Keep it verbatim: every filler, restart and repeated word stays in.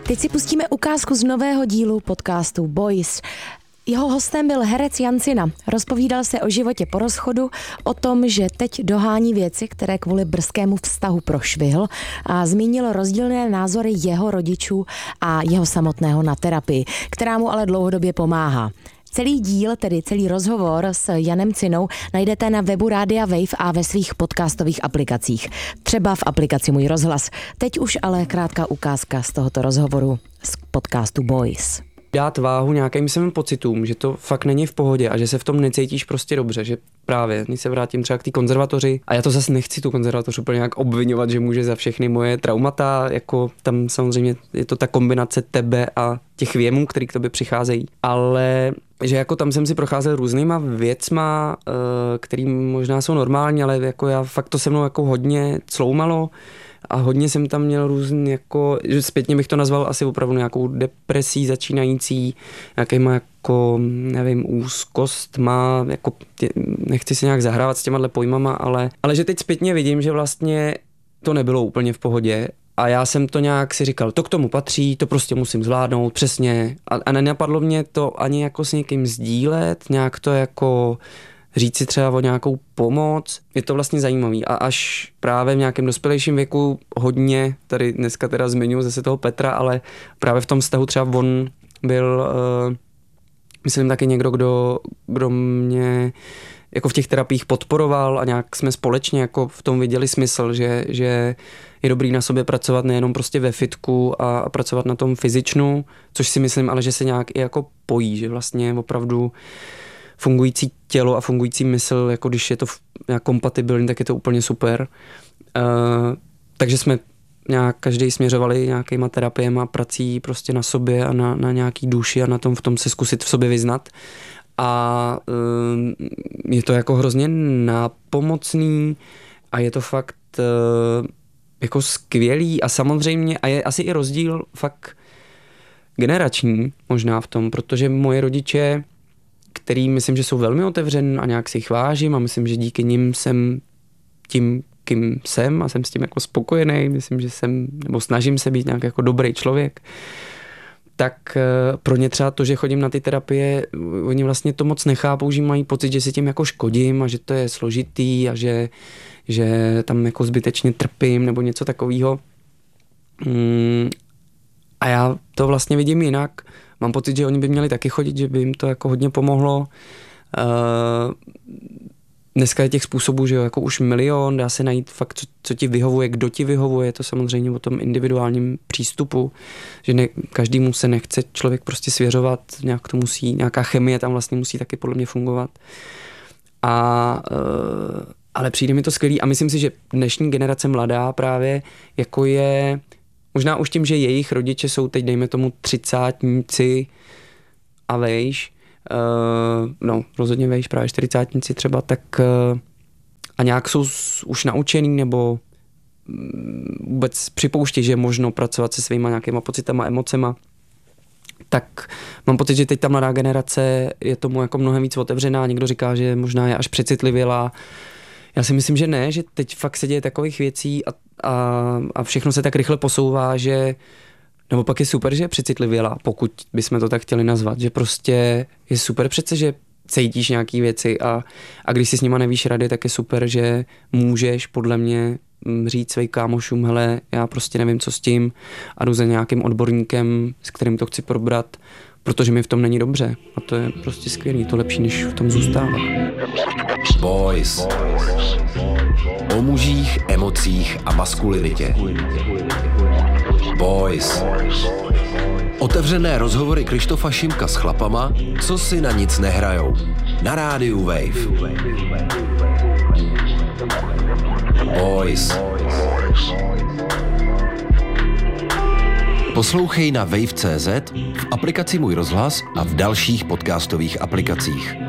Teď si pustíme ukázku z nového dílu podcastu Boys. Jeho hostem byl herec Jan Cina. Rozpovídal se o životě po rozchodu, o tom, že teď dohání věci, které kvůli brzkému vztahu prošvihl, a zmínil rozdílné názory jeho rodičů a jeho samotného na terapii, která mu ale dlouhodobě pomáhá. Celý díl, tedy celý rozhovor s Janem Cinou, najdete na webu Rádia Wave a ve svých podcastových aplikacích. Třeba v aplikaci Můj rozhlas. Teď už ale krátká ukázka z tohoto rozhovoru z podcastu Boys. Dát váhu nějakým svým pocitům, že to fakt není v pohodě a že se v tom necítíš prostě dobře, že právě, když se vrátím třeba k té konzervatoři, a já to zase nechci tu konzervatoř úplně nějak obvinovat, že může za všechny moje traumata, jako tam samozřejmě je to ta kombinace tebe a těch věmů, který k tobě přicházejí, ale že jako tam jsem si procházel různýma věcma, který možná jsou normální, ale jako já fakt to se mnou jako hodně cloumalo. A hodně jsem tam měl různý, jako, že zpětně bych to nazval asi opravdu nějakou depresí začínající, nějakýma jako, nevím, úzkost má, jako, nechci se nějak zahrávat s těma pojmama, ale, ale že teď zpětně vidím, že vlastně to nebylo úplně v pohodě a já jsem to nějak si říkal, to k tomu patří, to prostě musím zvládnout, přesně. A, a nenapadlo mě to ani jako s někým sdílet, nějak to jako říct si třeba o nějakou pomoc. Je to vlastně zajímavý a až právě v nějakém dospělejším věku hodně, tady dneska teda zmiňuji zase toho Petra, ale právě v tom vztahu třeba on byl, uh, myslím taky někdo, kdo, kdo mě jako v těch terapiích podporoval a nějak jsme společně jako v tom viděli smysl, že, že je dobrý na sobě pracovat nejenom prostě ve fitku a, a pracovat na tom fyzičnu, což si myslím, ale že se nějak i jako pojí, že vlastně opravdu fungující tělo a fungující mysl, jako když je to nějak kompatibilní, tak je to úplně super. Uh, takže jsme nějak každý směřovali nějakýma terapiema, prací prostě na sobě a na, na nějaký duši a na tom v tom se zkusit v sobě vyznat. A uh, je to jako hrozně nápomocný a je to fakt uh, jako skvělý a samozřejmě, a je asi i rozdíl fakt generační možná v tom, protože moje rodiče, který myslím, že jsou velmi otevřený a nějak si jich vážím a myslím, že díky nim jsem tím, kým jsem a jsem s tím jako spokojený, myslím, že jsem, nebo snažím se být nějak jako dobrý člověk, tak pro ně třeba to, že chodím na ty terapie, oni vlastně to moc nechápou, že mají pocit, že si tím jako škodím a že to je složitý a že, že tam jako zbytečně trpím nebo něco takového. A já to vlastně vidím jinak. Mám pocit, že oni by měli taky chodit, že by jim to jako hodně pomohlo. Uh, dneska je těch způsobů, že jo, jako už milion, dá se najít fakt, co, co ti vyhovuje, kdo ti vyhovuje, je to samozřejmě o tom individuálním přístupu, že ne, každému se nechce člověk prostě svěřovat, nějak to musí, nějaká chemie tam vlastně musí taky podle mě fungovat. A, uh, ale přijde mi to skvělý a myslím si, že dnešní generace mladá právě jako je možná už tím, že jejich rodiče jsou teď, dejme tomu, třicátníci a vejš, uh, no rozhodně vejš, právě čtyřicátníci třeba, tak uh, a nějak jsou už naučený nebo vůbec připouští, že je možno pracovat se svýma nějakýma pocitama, emocema, tak mám pocit, že teď ta mladá generace je tomu jako mnohem víc otevřená, někdo říká, že možná je až přecitlivělá. Já si myslím, že ne, že teď fakt se děje takových věcí a, a, a všechno se tak rychle posouvá, že nebo pak je super, že je přecitlivěla, pokud bychom to tak chtěli nazvat, že prostě je super přece, že cítíš nějaký věci a, a když si s nima nevíš rady, tak je super, že můžeš podle mě říct svým kámošům, hele, já prostě nevím, co s tím a jdu za nějakým odborníkem, s kterým to chci probrat, protože mi v tom není dobře a to je prostě skvělý, to lepší, než v tom zůstávat. Boys. O mužích, emocích a maskulinitě. Boys. Otevřené rozhovory Krištofa Šimka s chlapama, co si na nic nehrajou. Na rádiu Wave. Boys. Poslouchej na wave tečka cé zet, v aplikaci Můj rozhlas a v dalších podcastových aplikacích.